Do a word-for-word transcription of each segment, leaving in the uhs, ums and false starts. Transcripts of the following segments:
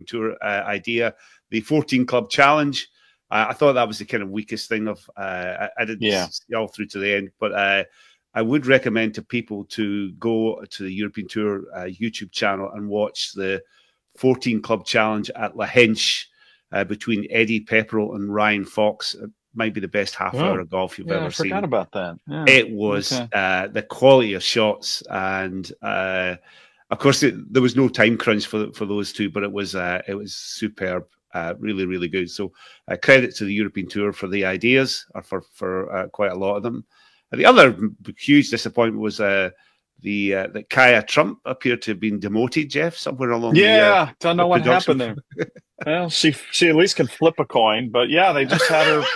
Tour uh, idea. The fourteen Club Challenge, uh, I thought that was the kind of weakest thing of. Uh, I, I didn't yeah. see all through to the end, but uh, I would recommend to people to go to the European Tour uh, YouTube channel and watch the fourteen Club Challenge at La Henche uh, between Eddie Pepperell and Ryan Fox. It might be the best half Oh, hour of golf you've yeah, ever I forgot seen. about that. Yeah. It was okay. uh, the quality of shots, and uh, of course it, there was no time crunch for for those two, but it was uh, it was superb, uh, really really good. So uh, credit to the European Tour for the ideas, or for for uh, quite a lot of them. And the other huge disappointment was uh, the uh, that Kaya Trump appeared to have been demoted, Jeff, somewhere along yeah, the uh, don't know the what production. happened there. Well, she she at least can flip a coin, but yeah, they just had her.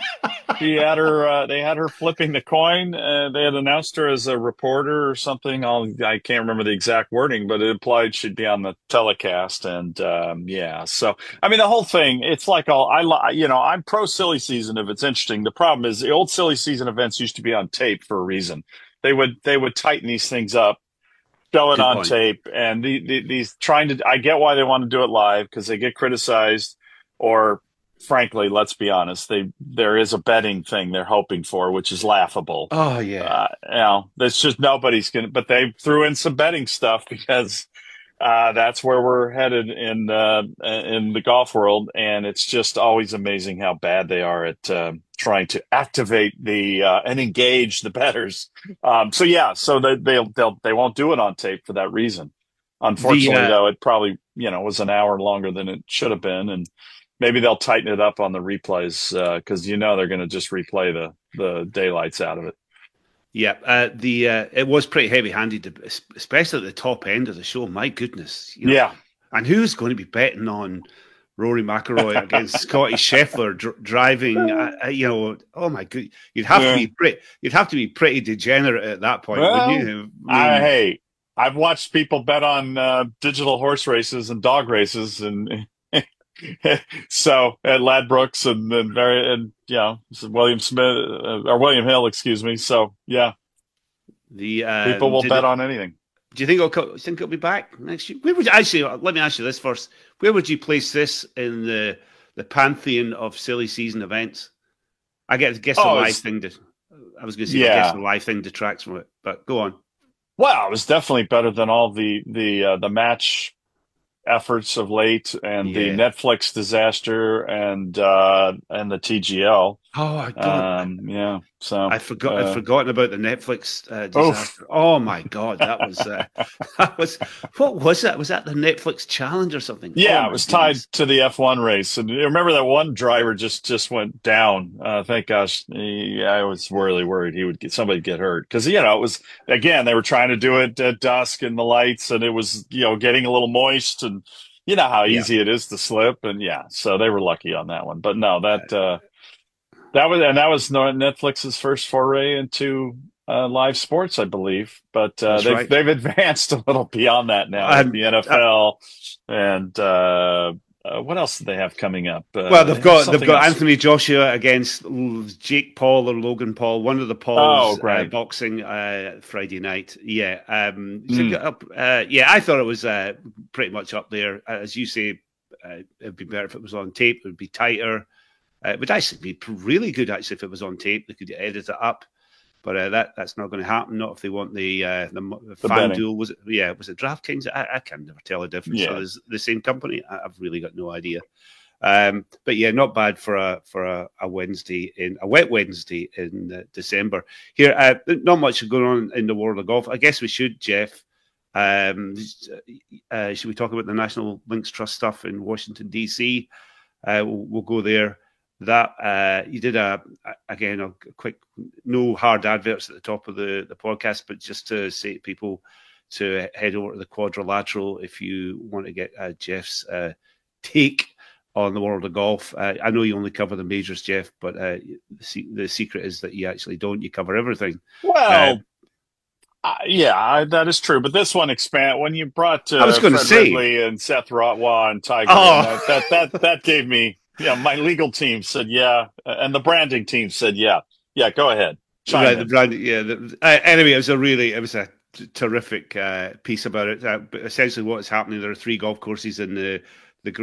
She had her. Uh, they had her flipping the coin. Uh, they had announced her as a reporter or something. I'll, I can't remember the exact wording, but it implied she'd be on the telecast. And um, yeah, so I mean, the whole thing. It's like all I, you know, I'm pro silly season if it's interesting. The problem is the old silly season events used to be on tape for a reason. They would they would tighten these things up, show it Good on point. tape, and the, the, these trying to. I get why they want to do it live because they get criticized, or frankly, let's be honest, they there is a betting thing they're hoping for, which is laughable. Oh yeah, Uh, you know, that's just nobody's gonna. But they threw in some betting stuff because uh, that's where we're headed in uh, in the golf world, and it's just always amazing how bad they are at uh, trying to activate the uh, and engage the bettors. Um, so yeah, so they they'll, they'll they won't do it on tape for that reason. Unfortunately, the, uh, though, it probably you know was an hour longer than it should have been, and maybe they'll tighten it up on the replays because uh, you know they're going to just replay the the daylights out of it. Yeah, uh, the uh, it was pretty heavy-handed, especially at the top end of the show. My goodness, you know? Yeah, and who's going to be betting on Rory McIlroy against Scotty Scheffler dr- driving? Uh, you know, oh my god, you'd have yeah. to be pretty. You'd have to be pretty degenerate at that point, well, wouldn't you? I, I mean, hey, I've watched people bet on uh, digital horse races and dog races, and so at Ladbrokes and and very and you know William Smith uh, or William Hill, excuse me. So yeah, the uh, people will bet it, on anything. Do you think it'll co- think it'll be back next year? Where would you, actually? Let me ask you this first: where would you place this in the the pantheon of silly season events? I guess guess the Oh, live it's, thing. To, I was going to say, I guess yeah. the live thing detracts from it, but go on. Well, it was definitely better than all the the uh, the match efforts of late and the Yeah. Netflix disaster and uh and the T G L. Oh my god. Um, yeah. So I forgot. I'd uh, forgotten about the Netflix uh, oof. disaster. Oh my god, that was uh, that was what was that? Was that the Netflix challenge or something? Oh Yeah, it my was tied goodness. to the F one race, and you remember that one driver just just went down. Uh, thank gosh, he, I was really worried he would get somebody get hurt because you know it was again they were trying to do it at dusk in the lights, and it was you know getting a little moist, and you know how Yeah. easy it is to slip, and yeah, so they were lucky on that one. But no, that uh, that was and that was Netflix's first foray into uh, live sports, I believe. But uh, That's they've right. they've advanced a little beyond that now with And the N F L and uh, uh, what else do they have coming up? Uh, well, they they've have got they've something got else. Anthony Joshua against Jake Paul or Logan Paul, one of the Oh, Pauls uh, great. boxing uh, Friday night. Yeah, um, so Mm. got up, uh, yeah, I thought it was uh, pretty much up there, as you say. Uh, it'd be better if it was on tape. It would be tighter. Uh, it would actually be really good actually if it was on tape. They could edit it up, but uh, that that's not going to happen. Not if they want the uh, the, the The fan betting. duel. Was it? Yeah, was it DraftKings? I, I can never tell the difference. Yeah. So it's the same company. I, I've really got no idea. Um, but yeah, not bad for a for a, a Wednesday in a wet Wednesday in uh, December. Here, uh, not much going on in the world of golf. I guess we should, Jeff. Um, uh, should we talk about the National Links Trust stuff in Washington D C? Uh, we'll, we'll go there. That uh, you did a again a quick, no hard adverts at the top of the, the podcast, but just to say to people to head over to the Quadrilateral if you want to get uh, Jeff's uh, take on the world of golf. Uh, I know you only cover the majors, Jeff, but uh, the, the secret is that you actually don't. You cover everything. Well, Uh, uh, yeah, I, that is true. But this one expand when you brought I was uh, going to Fred say, Ridley and Seth Rotwa and Tiger, oh, and that, that that that gave me. Yeah, my legal team said yeah, and the branding team said yeah. Yeah, go ahead. Chime right, in. the brand, yeah. The, uh, anyway, it was a really, it was a t- terrific uh, piece about it. Uh, but essentially, what is happening? There are three golf courses in the